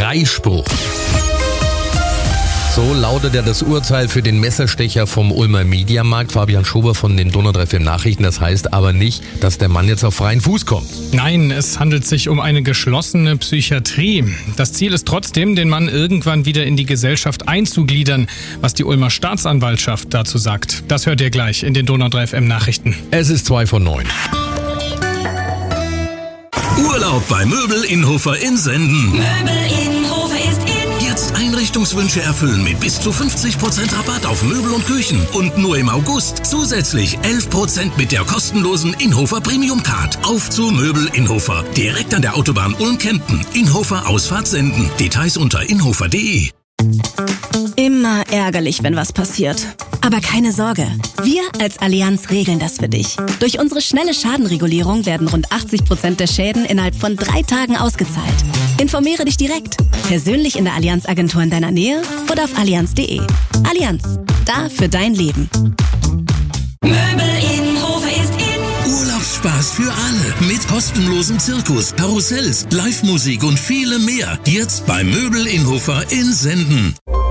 Freispruch. So lautet ja das Urteil für den Messerstecher vom Ulmer Mediamarkt, Fabian Schober von den Donau 3 FM Nachrichten. Das heißt aber nicht, dass der Mann jetzt auf freien Fuß kommt. Nein, es handelt sich um eine geschlossene Psychiatrie. Das Ziel ist trotzdem, den Mann irgendwann wieder in die Gesellschaft einzugliedern. Was die Ulmer Staatsanwaltschaft dazu sagt, das hört ihr gleich in den Donau 3 FM Nachrichten. Es ist 8:02. Urlaub bei Möbel Innhofer in Senden. Möbel Innhofer ist in. Jetzt Einrichtungswünsche erfüllen mit bis zu 50% Rabatt auf Möbel und Küchen. Und nur im August zusätzlich 11% mit der kostenlosen Innhofer Premium Card. Auf zu Möbel Innhofer. Direkt an der Autobahn Ulm-Kempten. Innhofer Ausfahrt Senden. Details unter innhofer.de. Immer ärgerlich, wenn was passiert. Aber keine Sorge, wir als Allianz regeln das für dich. Durch unsere schnelle Schadenregulierung werden rund 80% der Schäden innerhalb von 3 Tagen ausgezahlt. Informiere dich direkt, persönlich in der Allianz-Agentur in deiner Nähe oder auf allianz.de. Allianz, da für dein Leben. Möbel Innhofer ist in. Urlaubsspaß für alle. Mit kostenlosem Zirkus, Karussells, Live-Musik und viele mehr. Jetzt bei Möbel Innhofer in Senden.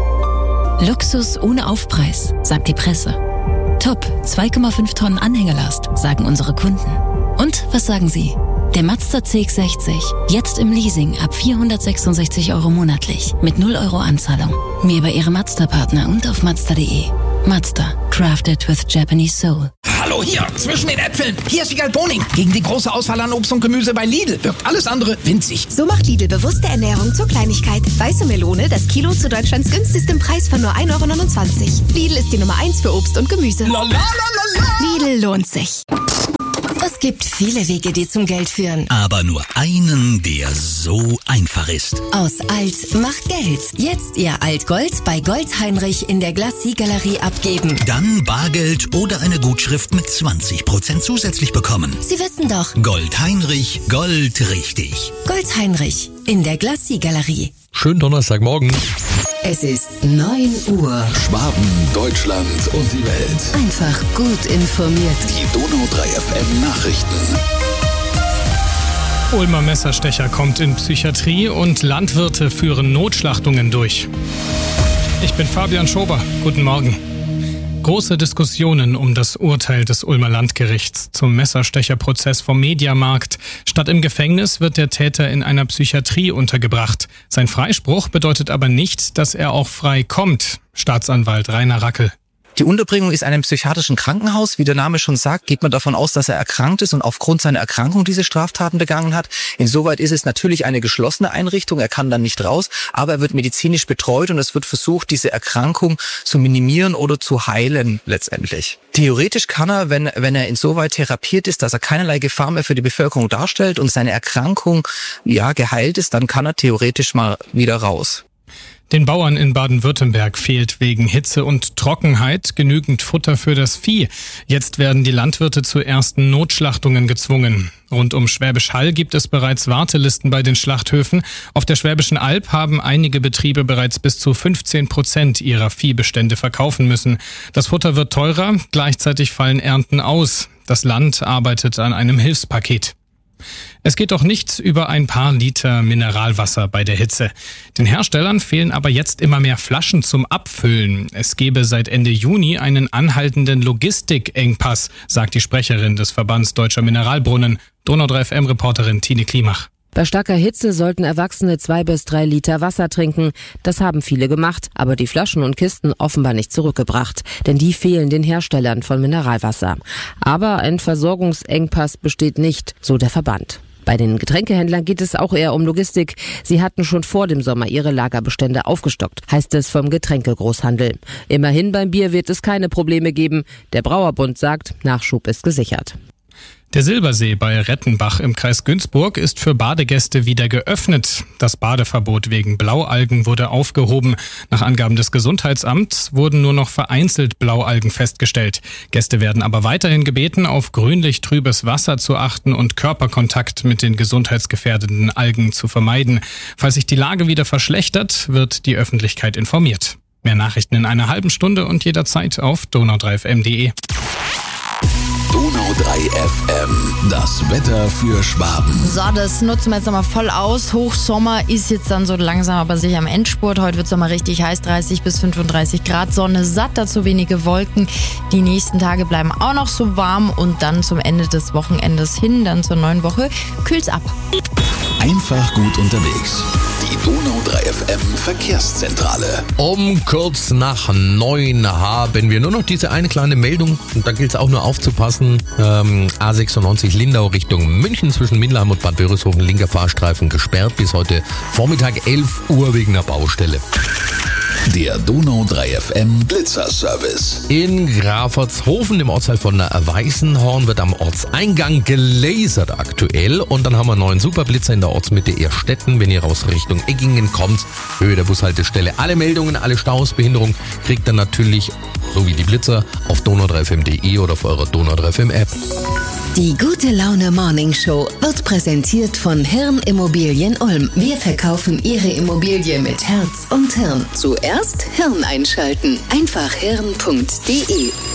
Luxus ohne Aufpreis, sagt die Presse. Top, 2,5 Tonnen Anhängelast, sagen unsere Kunden. Und was sagen Sie? Der Mazda CX-60, jetzt im Leasing ab 466 € monatlich, mit 0 € Anzahlung. Mehr bei Ihrem Mazda-Partner und auf Mazda.de. Mazda, crafted with Japanese soul. Hallo hier, zwischen den Äpfeln. Hier ist Wiegald Boning. Gegen die große Auswahl an Obst und Gemüse bei Lidl wirkt alles andere winzig. So macht Lidl bewusste Ernährung zur Kleinigkeit. Weiße Melone, das Kilo zu Deutschlands günstigstem Preis von nur 1,29 €. Lidl ist die Nummer 1 für Obst und Gemüse. Lidl lohnt sich. Es gibt viele Wege, die zum Geld führen. Aber nur einen, der so einfach ist. Aus Alt macht Geld. Jetzt Ihr Altgold bei Gold Heinrich in der Glacis-Galerie abgeben. Dann Bargeld oder eine Gutschrift mit 20% zusätzlich bekommen. Sie wissen doch. Gold Heinrich, Gold richtig. Gold Heinrich in der Glacis-Galerie. Schönen Donnerstagmorgen. Es ist 9 Uhr. Schwaben, Deutschland und die Welt. Einfach gut informiert. Die Donau 3 FM Nachrichten. Ulmer Messerstecher kommt in Psychiatrie und Landwirte führen Notschlachtungen durch. Ich bin Fabian Schober. Guten Morgen. Große Diskussionen um das Urteil des Ulmer Landgerichts zum Messerstecherprozess vom Mediamarkt. Statt im Gefängnis wird der Täter in einer Psychiatrie untergebracht. Sein Freispruch bedeutet aber nicht, dass er auch frei kommt. Staatsanwalt Rainer Rackel. Die Unterbringung ist in einem psychiatrischen Krankenhaus. Wie der Name schon sagt, geht man davon aus, dass er erkrankt ist und aufgrund seiner Erkrankung diese Straftaten begangen hat. Insoweit ist es natürlich eine geschlossene Einrichtung. Er kann dann nicht raus, aber er wird medizinisch betreut und es wird versucht, diese Erkrankung zu minimieren oder zu heilen letztendlich. Theoretisch kann er, wenn er insoweit therapiert ist, dass er keinerlei Gefahr mehr für die Bevölkerung darstellt und seine Erkrankung geheilt ist, dann kann er theoretisch mal wieder raus. Den Bauern in Baden-Württemberg fehlt wegen Hitze und Trockenheit genügend Futter für das Vieh. Jetzt werden die Landwirte zu ersten Notschlachtungen gezwungen. Rund um Schwäbisch Hall gibt es bereits Wartelisten bei den Schlachthöfen. Auf der Schwäbischen Alb haben einige Betriebe bereits bis zu 15% ihrer Viehbestände verkaufen müssen. Das Futter wird teurer, gleichzeitig fallen Ernten aus. Das Land arbeitet an einem Hilfspaket. Es geht doch nicht über ein paar Liter Mineralwasser bei der Hitze. Den Herstellern fehlen aber jetzt immer mehr Flaschen zum Abfüllen. Es gebe seit Ende Juni einen anhaltenden Logistikengpass, sagt die Sprecherin des Verbands Deutscher Mineralbrunnen, Donau 3 FM-Reporterin Tine Klimach. Bei starker Hitze sollten Erwachsene 2 bis 3 Liter Wasser trinken. Das haben viele gemacht, aber die Flaschen und Kisten offenbar nicht zurückgebracht. Denn die fehlen den Herstellern von Mineralwasser. Aber ein Versorgungsengpass besteht nicht, so der Verband. Bei den Getränkehändlern geht es auch eher um Logistik. Sie hatten schon vor dem Sommer ihre Lagerbestände aufgestockt, heißt es vom Getränkegroßhandel. Immerhin beim Bier wird es keine Probleme geben. Der Brauerbund sagt, Nachschub ist gesichert. Der Silbersee bei Rettenbach im Kreis Günzburg ist für Badegäste wieder geöffnet. Das Badeverbot wegen Blaualgen wurde aufgehoben. Nach Angaben des Gesundheitsamts wurden nur noch vereinzelt Blaualgen festgestellt. Gäste werden aber weiterhin gebeten, auf grünlich-trübes Wasser zu achten und Körperkontakt mit den gesundheitsgefährdenden Algen zu vermeiden. Falls sich die Lage wieder verschlechtert, wird die Öffentlichkeit informiert. Mehr Nachrichten in einer halben Stunde und jederzeit auf donau3fm.de. Donau FM. Das Wetter für Schwaben. So, das nutzen wir jetzt nochmal voll aus. Hochsommer ist jetzt dann so langsam aber sicher am Endspurt. Heute wird es nochmal richtig heiß, 30 bis 35 Grad, Sonne satt, dazu wenige Wolken. Die nächsten Tage bleiben auch noch so warm und dann zum Ende des Wochenendes hin, dann zur neuen Woche, kühlt's ab. Einfach gut unterwegs. Die Donau 3 FM Verkehrszentrale. Um kurz nach 9 haben wir nur noch diese eine kleine Meldung. Und da gilt es auch nur aufzupassen. A96 Lindau Richtung München zwischen Mindelheim und Bad Wörishofen. Linker Fahrstreifen gesperrt bis heute Vormittag 11 Uhr wegen einer Baustelle. Der Donau 3 FM Blitzerservice. In Graffertshofen, im Ortsteil von Weißenhorn, wird am Ortseingang gelasert aktuell. Und dann haben wir einen neuen Superblitzer in der Ortsmitte Ehrstetten. Wenn ihr raus Richtung Eggingen kommt, Höhe der Bushaltestelle. Alle Meldungen, alle Staus, Behinderung kriegt ihr natürlich, so wie die Blitzer, auf donau3fm.de oder auf eurer Donau 3 FM App. Die Gute Laune Morning Show wird präsentiert von Hirn Immobilien Ulm. Wir verkaufen Ihre Immobilie mit Herz und Hirn. Zuerst Hirn einschalten. Einfach hirn.de.